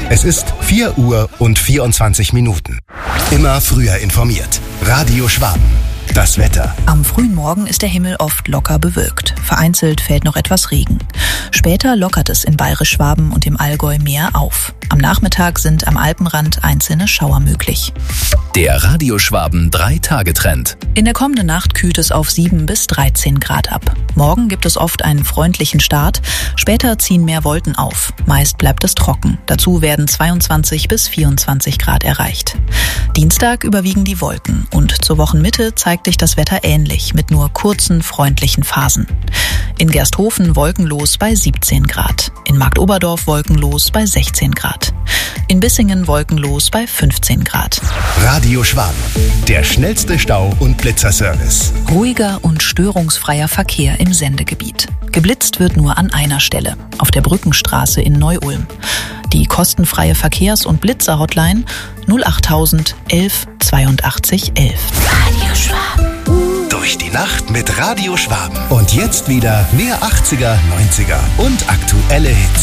Es ist 4:24 Immer früher informiert. Radio Schwaben. Das Wetter. Am frühen Morgen ist der Himmel oft locker bewölkt. Vereinzelt fällt noch etwas Regen. Später lockert es in Bayerisch-Schwaben und im Allgäu mehr auf. Am Nachmittag sind am Alpenrand einzelne Schauer möglich. Der Radio Schwaben 3-Tage-Trend. In der kommenden Nacht kühlt es auf 7 bis 13 Grad ab. Morgen gibt es oft einen freundlichen Start. Später ziehen mehr Wolken auf. Meist bleibt es trocken. Dazu werden 22 bis 24 Grad erreicht. Dienstag überwiegen die Wolken und zur Wochenmitte zeigt sich das Wetter ähnlich mit nur kurzen, freundlichen Phasen. In Gersthofen wolkenlos bei 17 Grad. In Marktoberdorf wolkenlos bei 16 Grad. In Bissingen wolkenlos bei 15 Grad. Radio Schwaben. Der schnellste Stau- und Blitzerservice. Ruhiger und störungsfreier Verkehr im Sendegebiet. Geblitzt wird nur an einer Stelle, auf der Brückenstraße in Neu-Ulm. Die kostenfreie Verkehrs- und Blitzer-Hotline 08000 11 82 11. Radio Schwaben. Durch die Nacht mit Radio Schwaben. Und jetzt wieder mehr 80er, 90er und aktuelle Hits.